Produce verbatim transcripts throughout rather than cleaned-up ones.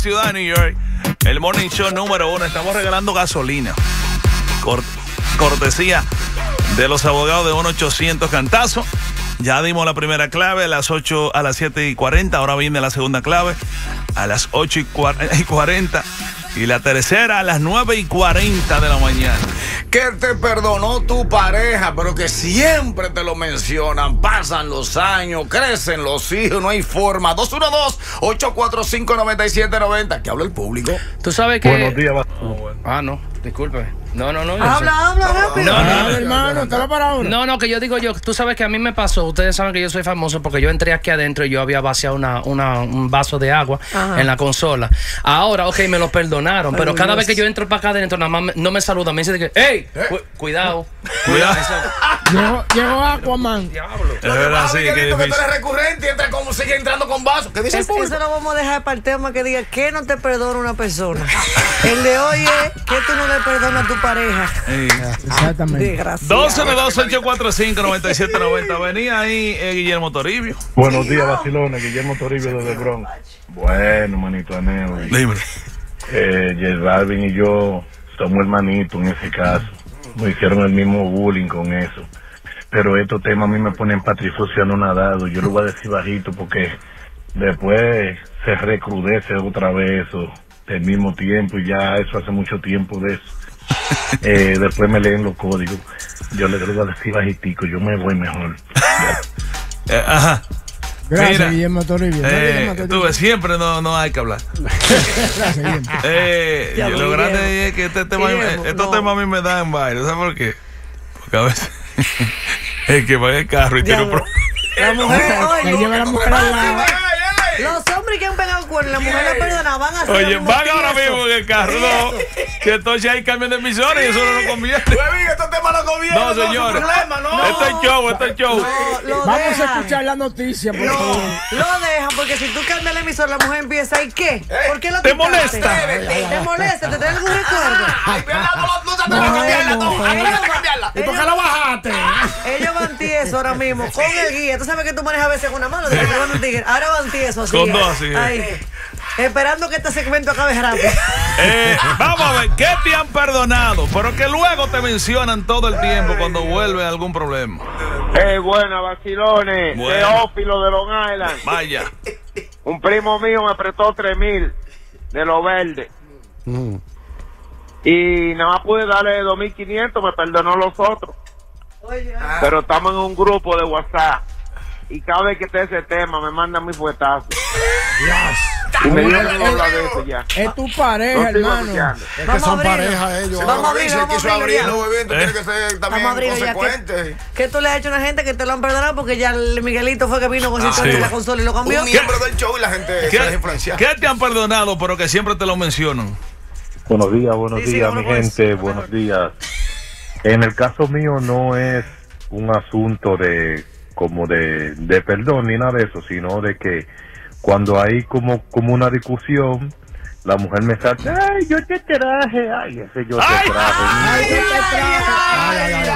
Ciudad de New York, el Morning Show número uno. Estamos regalando gasolina. Cort cortesía de los abogados de uno ochocientos Cantazo. Ya dimos la primera clave a las ocho, a las siete y cuarenta. Ahora viene la segunda clave a las ocho y cuarenta. Y la tercera a las nueve y cuarenta de la mañana. Que te perdonó tu pareja, pero que siempre te lo mencionan. Pasan los años, crecen los hijos, no hay forma. dos uno dos, ocho cuatro cinco, nueve siete nueve cero. Que habla el público. Tú sabes que... Buenos días. Oh, bueno. Ah, no, disculpe. No, no, no. Habla, habla rápido. No, no, no, hermano, te lo para ahora. No, no, que yo digo yo, tú sabes que a mí me pasó, ustedes saben que yo soy famoso porque yo entré aquí adentro y yo había vaciado una, una, un vaso de agua Ajá. en la consola. Ahora, ok, me lo perdonaron, pero Ay, cada Dios. vez que yo entro para acá adentro, nada más me, no me saludan, me dicen que, hey, ¿Eh? cu cuidado, cuidado. Llegó, llegó Aquaman. Diablo. Es verdad, sí, que, que tú eres recurrente y entra como, sigue entrando con vasos. ¿Qué dice es, el público? Eso lo vamos a dejar para el tema que diga que no te perdona una persona. El de hoy es que tú no le perdonas a tu pareja. Sí. Exactamente. dos uno dos, ocho cuatro cinco, nueve siete nueve cero. Venía ahí eh, Guillermo Toribio. Buenos días, vacilones. Guillermo Toribio desde Bronx. Bueno, manito Aneo. Dime. Eh, Geraldine y yo somos hermanitos en ese caso. Nos hicieron el mismo bullying con eso. Pero estos temas a mí me ponen patrifocio anonadado. Yo lo voy a decir bajito porque después se recrudece otra vez eso del mismo tiempo y ya eso hace mucho tiempo de eso. Eh, después me leen los códigos. Yo le voy a decir bajitico, yo me voy mejor. eh, ajá. Gracias, Mira, Guillermo Toribio. Eh, tú ves, siempre no, no hay que hablar. Gracias, Guillermo. Eh, yo lo grande es que este tema, Guillermo, estos no. temas a mí me dan baile. ¿Sabes por qué? Porque a veces es que va en el carro y tiene un problema. La mujer, oye, lleva la mujer al lado. Los hombres que han pegado cuernos, la mujer la perdona, van a hacer. Oye, van ahora mismo en el carro, no. Que entonces hay cambio de emisores y eso no lo conviene. Estos temas no convienen. No, señores. No, este es show, este es show. No, Vamos dejan. a escuchar la noticia, por no, favor. Lo dejan porque si tú cambias el emisor, la mujer empieza. ¿Y qué? ¿Por qué lo ¿Te quitaste? molesta? ¿Te molesta? ¿Te trae algún recuerdo? Ay, no, no, cambiarla, no. Hay que cambiarla. ¿Y por qué la bajaste? Ellos van tiesos ahora mismo con el guía. Tú sabes que tú manejas a veces con una mano. Ahora van tiesos. Con dos, sí. Ay, esperando que este segmento acabe rápido. Eh, vamos a ver, ¿qué te han perdonado? Pero que luego te mencionan todo el tiempo cuando vuelve algún problema. Eh, buena, vacilones. Buena. Teófilo de Long Island. Vaya. Un primo mío me prestó tres mil de lo verde. Mm. Y nada más pude darle dos mil quinientos, me perdonó los otros. Oye, ah. Pero estamos en un grupo de WhatsApp. Y cada vez que esté ese tema, me mandan mi fuetazo. Yes. Y me dio que no habla de eso ya. Es tu pareja, no hermano. Es que son pareja ellos. Vamos a abrirlo, vamos a abrirlo. Tiene que ser también consecuente. ¿Qué tú le has hecho a una gente que te lo han perdonado? Porque ya el Miguelito fue que vino con ah, sí. la consola y lo cambió. Un miembro del show y la gente se les influencia. ¿Qué te han perdonado, pero que siempre te lo mencionan? Buenos días, buenos sí, días, sí, mi pues, gente. Buenos días. En el caso mío no es un asunto de... como de, de perdón ni nada de eso, sino de que cuando hay como, como una discusión, la mujer me sale, ay, yo te traje, ay, ese yo te ay, traje. Ay, yo te traje. Ay, ay, ay,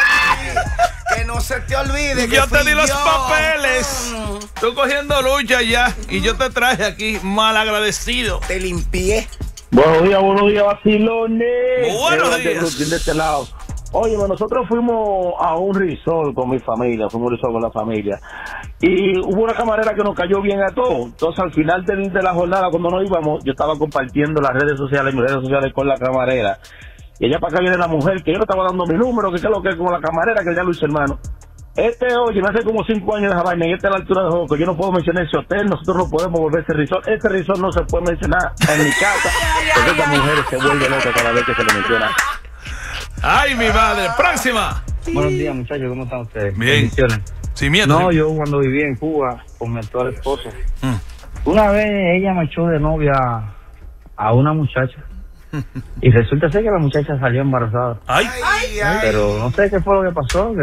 ay. Que no se te olvide que yo te di yo. los papeles. Tú cogiendo lucha ya y yo te traje aquí mal agradecido. Te limpié. Buenos días, buenos días, vacilones. Buenos días. De este lado. Oye, nosotros fuimos a un resort con mi familia, fuimos a un resort con la familia, y hubo una camarera que nos cayó bien a todos. Entonces, al final de, de la jornada, cuando nos íbamos, yo estaba compartiendo las redes sociales, mis redes sociales con la camarera, y ella para acá viene la mujer, que yo le estaba dando mi número, que es lo que es con la camarera, que ya lo hizo hermano. Este, oye, me hace como cinco años de esa vaina, y esta es la altura de juego, que yo no puedo mencionar ese hotel, nosotros no podemos volver a ese resort, este resort no se puede mencionar en mi casa, porque estas mujeres se vuelven locas cada vez que se le menciona. Ay, mi madre. Próxima. Buenos días, muchachos. ¿Cómo están ustedes? Bien. Sin miedo. No, yo cuando viví en Cuba con mi actual esposa, mm. una vez ella me echó de novia a una muchacha y resulta ser que la muchacha salió embarazada. Ay. Ay, ay. Pero no sé qué fue lo que pasó.